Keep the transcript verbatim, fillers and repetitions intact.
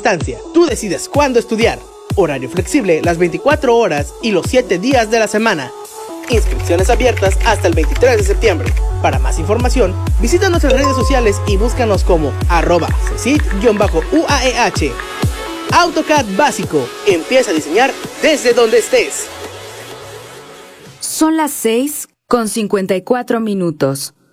distancia. Tú decides cuándo estudiar. Horario flexible las veinticuatro horas y los siete días de la semana. Inscripciones abiertas hasta el veintitrés de septiembre. Para más información, visita nuestras redes sociales y búscanos como arroba cesit-uaeh. AutoCAD básico. Empieza a diseñar desde donde estés. Son las seis con cincuenta y cuatro minutos.